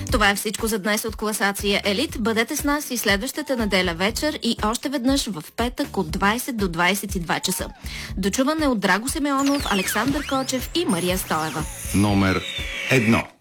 Това е всичко за днес от класация Елит. Бъдете с нас и следващата неделя вечер и още веднъж в петък от 20 до 22 часа. Дочуване от Драго Симеонов, Александър Кочев и Мария Стоева. Номер 1.